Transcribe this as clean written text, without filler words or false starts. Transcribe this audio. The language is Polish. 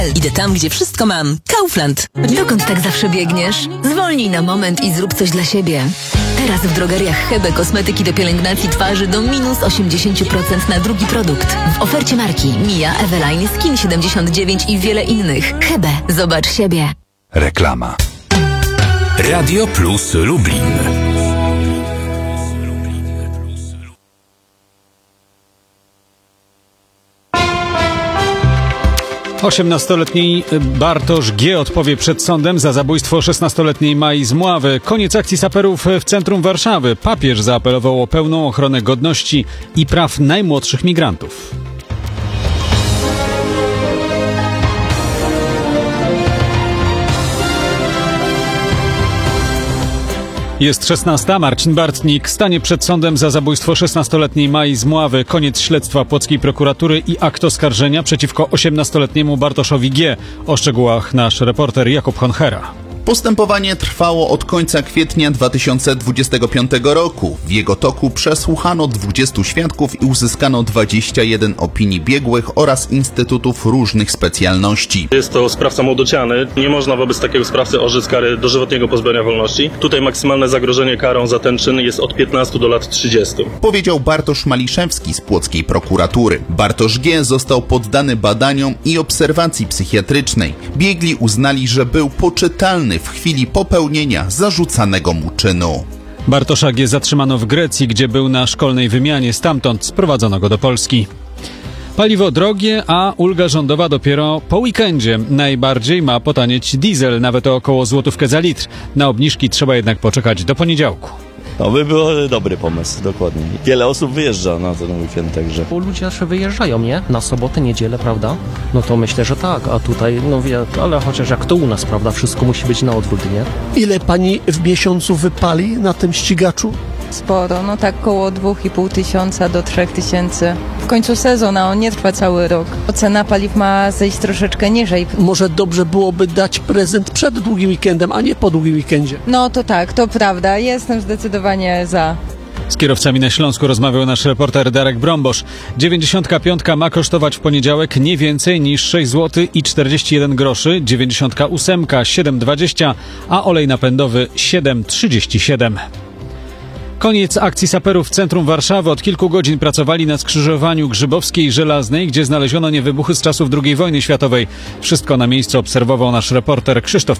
Idę tam, gdzie wszystko mam. Kaufland. Dokąd tak zawsze biegniesz? Zwolnij na moment i zrób coś dla siebie. Teraz w drogeriach Hebe kosmetyki do pielęgnacji twarzy do minus 80% na drugi produkt. W ofercie marki Mia, Eveline, Skin 79 i wiele innych. Hebe, zobacz siebie. Reklama. Radio Plus Lublin. Osiemnastoletni Bartosz G. odpowie przed sądem za zabójstwo 16-letniej Mai z Mławy. Koniec akcji saperów w centrum Warszawy. Papież zaapelował o pełną ochronę godności i praw najmłodszych migrantów. Jest 16. Marcin Bartnik stanie przed sądem za zabójstwo 16-letniej Mai z Mławy. Koniec śledztwa płockiej prokuratury i akt oskarżenia przeciwko 18-letniemu Bartoszowi G. O szczegółach nasz reporter Jakub Honchera. Postępowanie trwało od końca kwietnia 2025 roku. W jego toku przesłuchano 20 świadków i uzyskano 21 opinii biegłych oraz instytutów różnych specjalności. Jest to sprawca młodociany. Nie można wobec takiego sprawcy orzec kary dożywotniego pozbawienia wolności. Tutaj maksymalne zagrożenie karą za ten czyn jest od 15 do lat 30. Powiedział Bartosz Maliszewski z płockiej prokuratury. Bartosz G. został poddany badaniom i obserwacji psychiatrycznej. Biegli uznali, że był poczytalny w chwili popełnienia zarzucanego mu czynu. Bartosza G. zatrzymano w Grecji, gdzie był na szkolnej wymianie. Stamtąd sprowadzono go do Polski. Paliwo drogie, a ulga rządowa dopiero po weekendzie. Najbardziej ma potanieć diesel, nawet o około złotówkę za litr. Na obniżki trzeba jednak poczekać do poniedziałku. To by był dobry pomysł, dokładnie. Wiele osób wyjeżdża na ten weekend, także. Bo ludzie zawsze wyjeżdżają, nie? Na sobotę, niedzielę, prawda? No to myślę, że tak, a tutaj, no wie, ale chociaż jak to u nas, prawda? Wszystko musi być na odwrót, nie? Ile pani w miesiącu wypali na tym ścigaczu? Sporo, no tak koło 2500 do 3000. W końcu sezon, a on nie trwa cały rok. Cena paliw ma zejść troszeczkę niżej. Może dobrze byłoby dać prezent przed długim weekendem, a nie po długim weekendzie. No to tak, to prawda. Jestem zdecydowanie za. Z kierowcami na Śląsku rozmawiał nasz reporter Darek Brombosz. 95 ma kosztować w poniedziałek nie więcej niż 6 zł i 41 groszy, 98 7,20, a olej napędowy 7,37. Koniec akcji saperów w centrum Warszawy. Od kilku godzin pracowali na skrzyżowaniu Grzybowskiej i Żelaznej, gdzie znaleziono niewybuchy z czasów II wojny światowej. Wszystko na miejscu obserwował nasz reporter Krzysztof